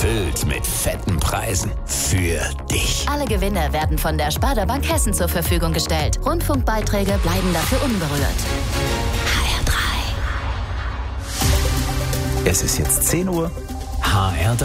Gefüllt mit fetten Preisen. Für dich. Alle Gewinne werden von der Sparda Bank Hessen zur Verfügung gestellt. Rundfunkbeiträge bleiben dafür unberührt. HR3. Es ist jetzt 10 Uhr. HR3.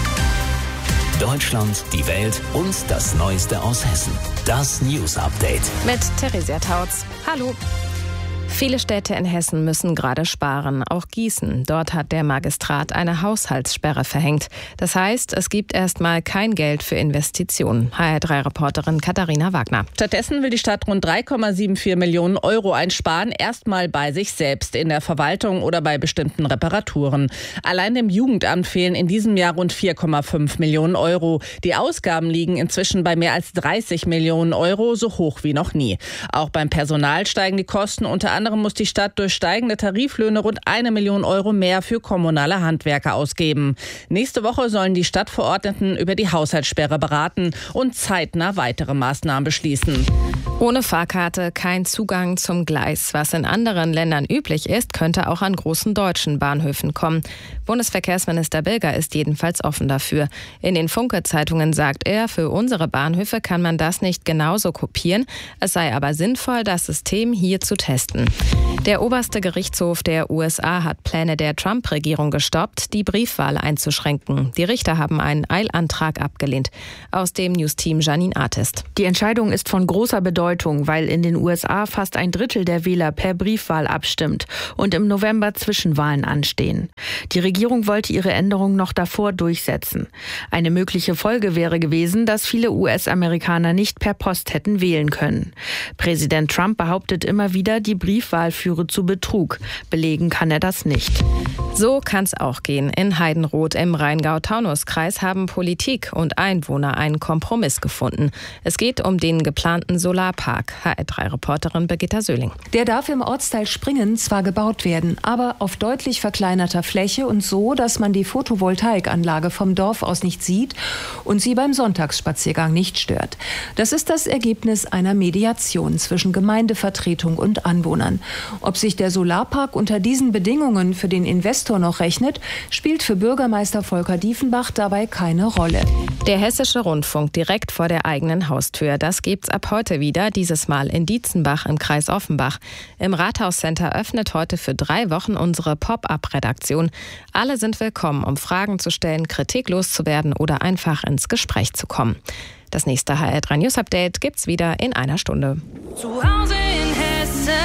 Deutschland, die Welt und das Neueste aus Hessen. Das News Update. Mit Theresia Tautz. Hallo. Viele Städte in Hessen müssen gerade sparen, auch Gießen. Dort hat der Magistrat eine Haushaltssperre verhängt. Das heißt, es gibt erstmal kein Geld für Investitionen. HR3-Reporterin Katharina Wagner. Stattdessen will die Stadt rund 3,74 Millionen Euro einsparen, erstmal bei sich selbst, in der Verwaltung oder bei bestimmten Reparaturen. Allein dem Jugendamt fehlen in diesem Jahr rund 4,5 Millionen Euro. Die Ausgaben liegen inzwischen bei mehr als 30 Millionen Euro, so hoch wie noch nie. Auch beim Personal steigen die Kosten. Unter anderem muss die Stadt durch steigende Tariflöhne rund 1 Million Euro mehr für kommunale Handwerker ausgeben. Nächste Woche sollen die Stadtverordneten über die Haushaltssperre beraten und zeitnah weitere Maßnahmen beschließen. Ohne Fahrkarte kein Zugang zum Gleis. Was in anderen Ländern üblich ist, könnte auch an großen deutschen Bahnhöfen kommen. Bundesverkehrsminister Bilger ist jedenfalls offen dafür. In den Funke-Zeitungen sagt er, für unsere Bahnhöfe kann man das nicht genauso kopieren. Es sei aber sinnvoll, das System hier zu testen. Der oberste Gerichtshof der USA hat Pläne der Trump-Regierung gestoppt, die Briefwahl einzuschränken. Die Richter haben einen Eilantrag abgelehnt. Aus dem News-Team Janine Artist. Die Entscheidung ist von großer Bedeutung, weil in den USA fast ein Drittel der Wähler per Briefwahl abstimmt und im November Zwischenwahlen anstehen. Die Regierung wollte ihre Änderung noch davor durchsetzen. Eine mögliche Folge wäre gewesen, dass viele US-Amerikaner nicht per Post hätten wählen können. Präsident Trump behauptet immer wieder, die Briefwahl führe zu Betrug. Belegen kann er das nicht. So kann es auch gehen. In Heidenroth im Rheingau-Taunus-Kreis haben Politik und Einwohner einen Kompromiss gefunden. Es geht um den geplanten Solarpark. HR3-Reporterin Birgitta Söhling. Der darf im Ortsteil Springen zwar gebaut werden, aber auf deutlich verkleinerter Fläche und so, dass man die Photovoltaikanlage vom Dorf aus nicht sieht und sie beim Sonntagsspaziergang nicht stört. Das ist das Ergebnis einer Mediation zwischen Gemeindevertretung und Anwohnern. Ob sich der Solarpark unter diesen Bedingungen für den Investor noch rechnet, spielt für Bürgermeister Volker Diefenbach dabei keine Rolle. Der Hessische Rundfunk direkt vor der eigenen Haustür. Das gibt's ab heute wieder, dieses Mal in Dietzenbach im Kreis Offenbach. Im Rathauscenter öffnet heute für 3 Wochen unsere Pop-up-Redaktion. Alle sind willkommen, um Fragen zu stellen, Kritik loszuwerden oder einfach ins Gespräch zu kommen. Das nächste HR3 News Update gibt's wieder in einer Stunde. Zu Hause in Hessen.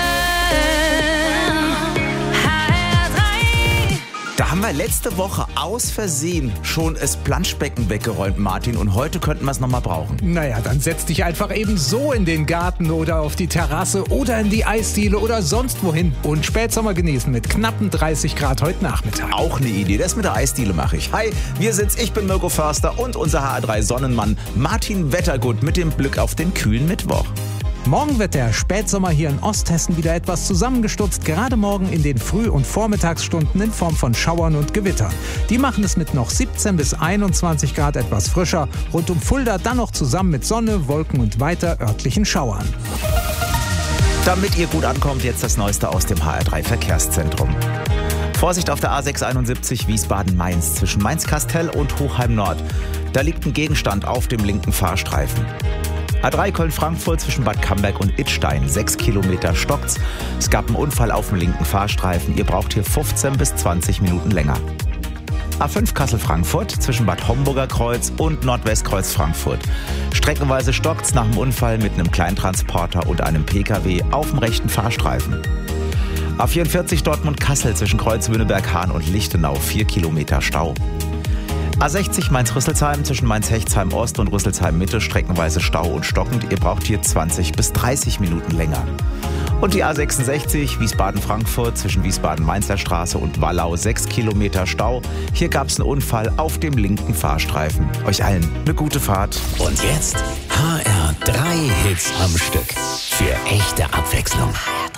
Da haben wir letzte Woche aus Versehen schon das Planschbecken weggeräumt, Martin. Und heute könnten wir es nochmal brauchen. Naja, dann setz dich einfach eben so in den Garten oder auf die Terrasse oder in die Eisdiele oder sonst wohin. Und Spätsommer genießen mit knappen 30 Grad heute Nachmittag. Auch eine Idee. Das mit der Eisdiele mache ich. Hi, ich bin Mirko Förster und unser HR3 Sonnenmann Martin Wettergut mit dem Blick auf den kühlen Mittwoch. Morgen wird der Spätsommer hier in Osthessen wieder etwas zusammengestutzt, gerade morgen in den Früh- und Vormittagsstunden in Form von Schauern und Gewittern. Die machen es mit noch 17 bis 21 Grad etwas frischer, rund um Fulda dann noch zusammen mit Sonne, Wolken und weiter örtlichen Schauern. Damit ihr gut ankommt, jetzt das Neueste aus dem HR3 Verkehrszentrum. Vorsicht auf der A671 Wiesbaden-Mainz zwischen Mainz-Kastel und Hochheim-Nord. Da liegt ein Gegenstand auf dem linken Fahrstreifen. A3 Köln-Frankfurt zwischen Bad Camberg und Idstein. 6 Kilometer stockt's. Es gab einen Unfall auf dem linken Fahrstreifen. Ihr braucht hier 15 bis 20 Minuten länger. A5 Kassel-Frankfurt zwischen Bad Homburger Kreuz und Nordwestkreuz Frankfurt. Streckenweise stockt's nach dem Unfall mit einem Kleintransporter und einem PKW auf dem rechten Fahrstreifen. A44 Dortmund-Kassel zwischen Kreuz-Wünnenberg-Hahn und Lichtenau. 4 Kilometer Stau. A60 Mainz-Rüsselsheim zwischen Mainz-Hechtsheim-Ost und Rüsselsheim-Mitte, streckenweise Stau und stockend. Ihr braucht hier 20 bis 30 Minuten länger. Und die A66 Wiesbaden-Frankfurt zwischen Wiesbaden-Mainzer Straße und Wallau, 6 Kilometer Stau. Hier gab es einen Unfall auf dem linken Fahrstreifen. Euch allen eine gute Fahrt. Und jetzt HR3 Hits am Stück. Für echte Abwechslung.